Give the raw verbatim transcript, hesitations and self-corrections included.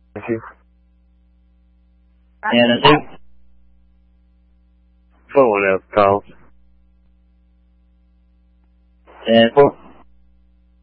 Thank you. And a new Someone else calls. ten four.